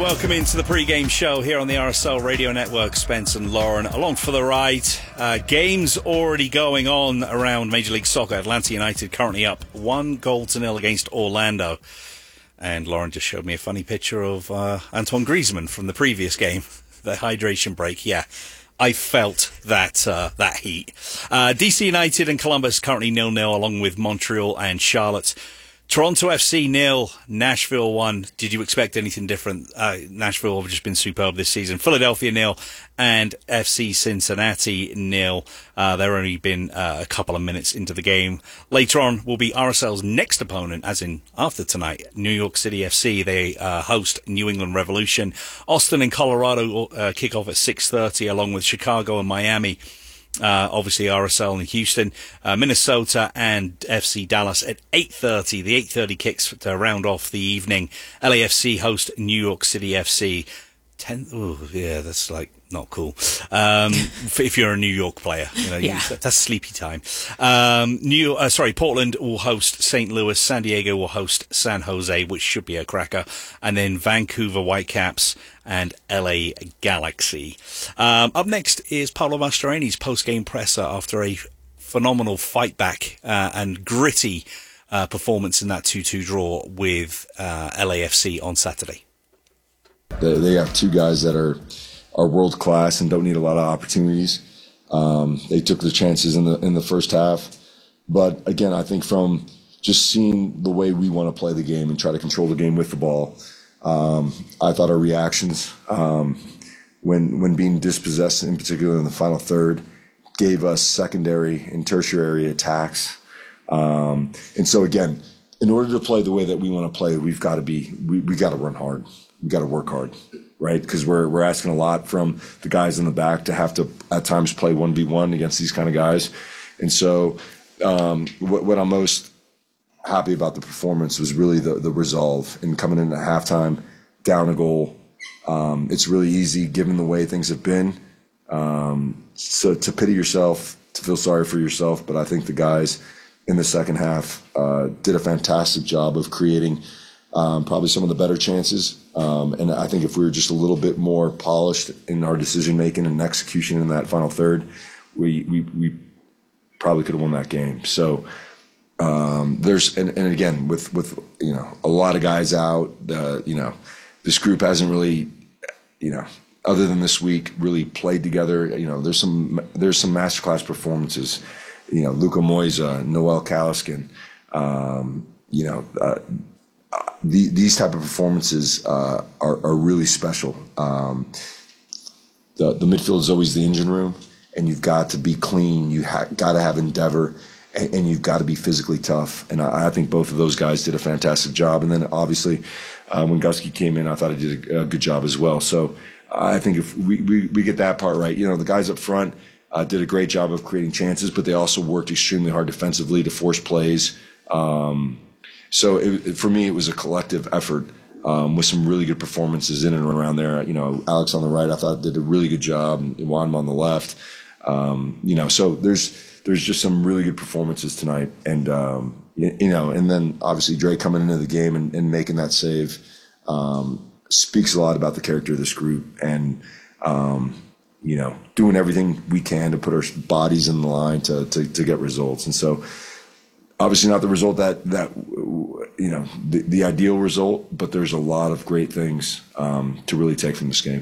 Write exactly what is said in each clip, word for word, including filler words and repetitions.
welcome into the pre-game show here on the R S L Radio Network. Spence and Lauren along for the ride. Uh, games already going on around Major League Soccer. Atlanta United currently up one goal to nil against Orlando. And Lauren just showed me a funny picture of uh, Antoine Griezmann from the previous game. The hydration break, yeah. I felt that uh, that heat. Uh, D C United and Columbus currently nil nil, along with Montreal and Charlotte. Toronto F C nil, Nashville one. Did you expect anything different? Uh, Nashville have just been superb this season. Philadelphia nil and F C Cincinnati nil. Uh, they've only been uh, a couple of minutes into the game. Later on will be R S L's next opponent, as in after tonight, New York City F C. They uh, host New England Revolution. Austin and Colorado uh, kick off at six thirty, along with Chicago and Miami. Uh, obviously R S L in Houston, uh, Minnesota and F C Dallas at eight thirty. The eight thirty kicks to round off the evening. L A F C host New York City F C. ten Oh, yeah, that's like not cool. Um, if you're a New York player, you know, yeah. you, that's sleepy time. Um, New, uh, sorry, Portland will host Saint Louis. San Diego will host San Jose, which should be a cracker. And then Vancouver Whitecaps and L A Galaxy. Um, up next is Pablo Mastroeni's post-game presser after a phenomenal fight back uh, and gritty uh, performance in that two two draw with uh, L A F C on Saturday. They, they have two guys that are are world class and don't need a lot of opportunities. Um, they took the chances in the in the first half, but again, I think from just seeing the way we want to play the game and try to control the game with the ball, um, I thought our reactions um, when when being dispossessed, in particular in the final third, gave us secondary and tertiary attacks. Um, and so again, in order to play the way that we want to play, we've got to be we we got to run hard. We got to work hard, right? Because we're we're asking a lot from the guys in the back to have to at times play one v one against these kind of guys. And so, um, what, what I'm most happy about the performance was really the the resolve and coming in at halftime, down a goal. Um, it's really easy given the way things have been. Um, so to pity yourself, to feel sorry for yourself, but I think the guys in the second half uh, did a fantastic job of creating um, probably some of the better chances. Um, and I think if we were just a little bit more polished in our decision making and execution in that final third, we we, we probably could have won that game. So um, there's and, and again with with you know a lot of guys out, uh, you know this group hasn't really you know other than this week really played together. You know there's some there's some masterclass performances. You know Luka Moisa, Noel Kauskin, um, you know. Uh, The, these type of performances uh, are, are really special. Um, the, the midfield is always the engine room, and you've got to be clean. You ha- got to have endeavor, and, and you've got to be physically tough. And I, I think both of those guys did a fantastic job. And then obviously, uh, when Gusky came in, I thought he did a, a good job as well. So I think if we, we, we get that part right, you know, the guys up front uh, did a great job of creating chances, but they also worked extremely hard defensively to force plays. Um, So it, it, for me, it was a collective effort um, with some really good performances in and around there. You know, Alex on the right, I thought did a really good job. Iwan on the left. Um, you know, so there's there's just some really good performances tonight, and um, you, you know, and then obviously Dre coming into the game and, and making that save um, speaks a lot about the character of this group, and um, you know, doing everything we can to put our bodies in the line to to, to get results, and so. Obviously not the result that, that you know, the, the ideal result, but there's a lot of great things um, to really take from this game.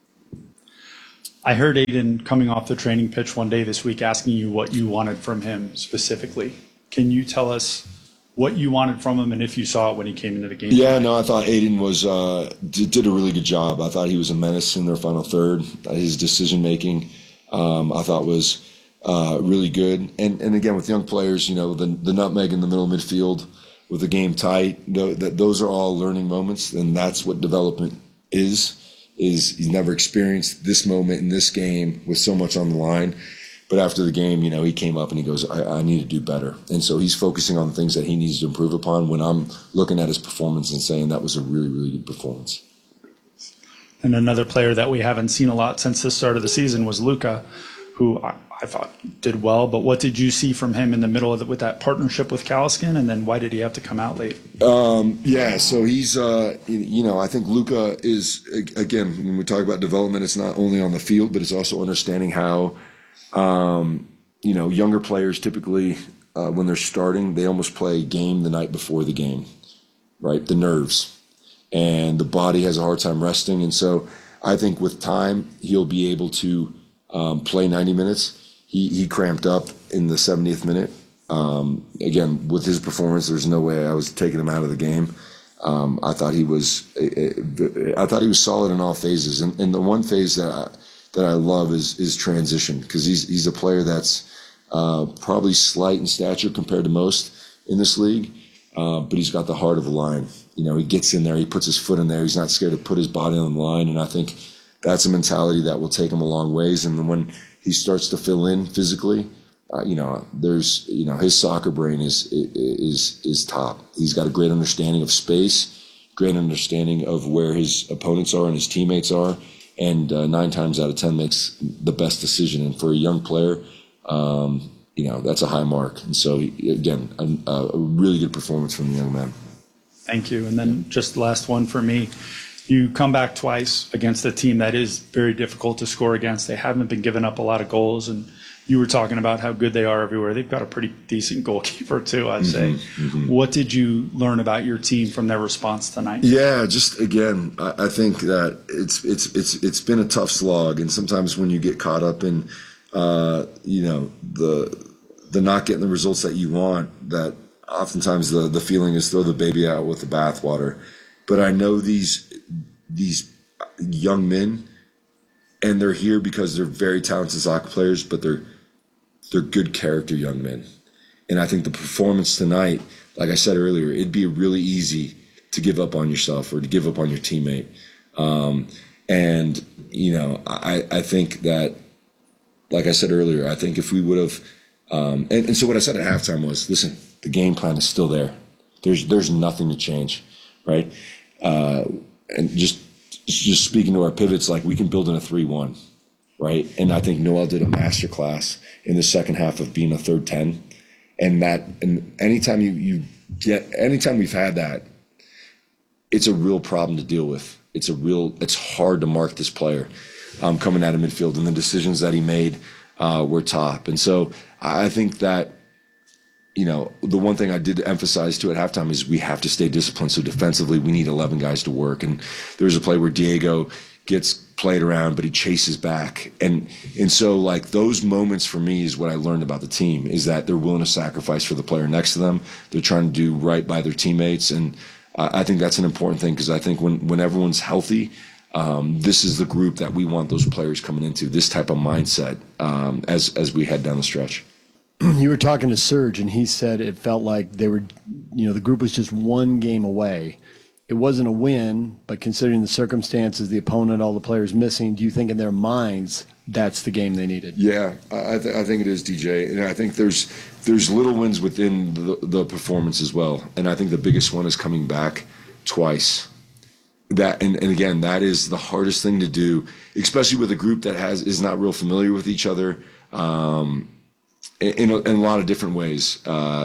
I heard Aiden coming off the training pitch one day this week asking you what you wanted from him specifically. Can you tell us what you wanted from him and if you saw it when he came into the game? Yeah, no, I thought Aiden was uh, did, did a really good job. I thought he was a menace in their final third. His decision-making, um, I thought was – Uh, really good, and and again with young players, you know, the the nutmeg in the middle midfield with the game tight. The, the, those are all learning moments, and that's what development is. Is he's never experienced this moment in this game with so much on the line, but after the game, you know, he came up and he goes, I, I need to do better, and so he's focusing on the things that he needs to improve upon. When I'm looking at his performance and saying that was a really really good performance. And another player that we haven't seen a lot since the start of the season was Luka. who I, I thought did well. But what did you see from him in the middle of the, with that partnership with Caliskin? And then why did he have to come out late? Um, yeah, so he's, uh, you know, I think Luka is, again, when we talk about development, it's not only on the field, but it's also understanding how, um, you know, younger players typically, uh, when they're starting, they almost play a game the night before the game, right? The nerves. And the body has a hard time resting. And so I think with time, he'll be able to um, play ninety minutes. He, he cramped up in the seventieth minute. Um, again, with his performance, there's no way I was taking him out of the game. Um, I thought he was, I thought he was solid in all phases. And, and the one phase that I, that I love is is transition, because he's he's a player that's uh, probably slight in stature compared to most in this league, uh, but he's got the heart of a lion. You know, he gets in there, he puts his foot in there, he's not scared to put his body on the line, and I think that's a mentality that will take him a long ways. And then when he starts to fill in physically, uh, you know, there's, you know, his soccer brain is is is top. He's got a great understanding of space, great understanding of where his opponents are and his teammates are, and uh, nine times out of ten makes the best decision. And for a young player, um, you know, that's a high mark. And so, again, a, a really good performance from the young man. Thank you. And then just the last one for me. You come back twice against a team that is very difficult to score against. They haven't been giving up a lot of goals, and you were talking about how good they are everywhere. They've got a pretty decent goalkeeper too, I'd say. Mm-hmm, mm-hmm. What did you learn about your team from their response tonight? Yeah, just again, I, I think that it's it's it's it's been a tough slog, and sometimes when you get caught up in, uh, you know, the the not getting the results that you want, that oftentimes the the feeling is throw the baby out with the bathwater. But I know these these young men, and they're here because they're very talented soccer players, but they're they're good character young men. And I think the performance tonight, like I said earlier, it'd be really easy to give up on yourself or to give up on your teammate. Um, and, you know, I, I think that, like I said earlier, I think if we would have, um, and, and so what I said at halftime was, listen, the game plan is still there. There's there's nothing to change, right? Uh, and just just speaking to our pivots, like we can build in a three one, right? And I think Noel did a masterclass in the second half of being a third ten. And that, and anytime you, you get, anytime we've had that, it's a real problem to deal with. It's a real, it's hard to mark this player um, coming out of midfield, and the decisions that he made uh, were top. And so I think that, you know, the one thing I did emphasize to at halftime is we have to stay disciplined. So defensively, we need eleven guys to work. And there was a play where Diego gets played around, but he chases back. And and so, like, those moments for me is what I learned about the team, is that they're willing to sacrifice for the player next to them. They're trying to do right by their teammates. And uh, I think that's an important thing, because I think when, when everyone's healthy, um, this is the group that we want those players coming into, this type of mindset um, as as we head down the stretch. You were talking to Serge, and he said it felt like they were, you know, the group was just one game away. It wasn't a win, but considering the circumstances, the opponent, all the players missing, do you think in their minds that's the game they needed? Yeah, I, th- I think it is, D J. And I think there's there's little wins within the, the performance as well. And I think the biggest one is coming back twice. That and, and again, that is the hardest thing to do, especially with a group that has is not real familiar with each other. Um, In a, in a lot of different ways. Uh,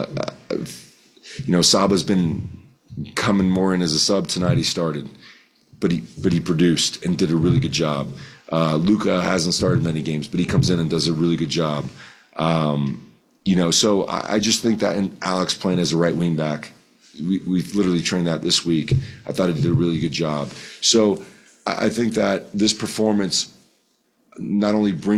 you know, Saba's been coming more in as a sub. Tonight he started, but he but he produced and did a really good job. Uh, Luka hasn't started many games, but he comes in and does a really good job. Um, you know, so I, I just think that, and Alex playing as a right wing back, we, we've literally trained that this week. I thought he did a really good job. So I, I think that this performance not only brings